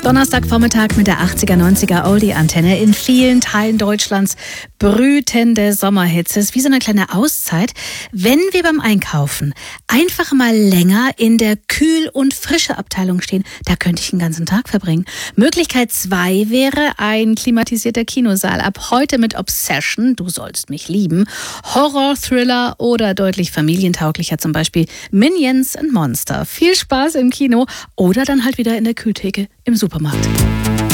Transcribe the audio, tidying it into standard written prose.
Donnerstagvormittag mit der 80er-90er Oldie-Antenne. In vielen Teilen Deutschlands brütende Sommerhitze. Es ist wie so eine kleine Auszeit, wenn wir beim Einkaufen einfach mal länger in der Kühl- und Frische-Abteilung stehen. Da könnte ich den ganzen Tag verbringen. Möglichkeit 2 wäre ein klimatisierter Kinosaal. Ab heute mit Obsession, Du sollst mich lieben, Horror, Thriller oder deutlich familientauglicher, zum Beispiel Minions and Monster. Viel Spaß im Kino oder dann halt wieder in der Kühltheke im Supermarkt.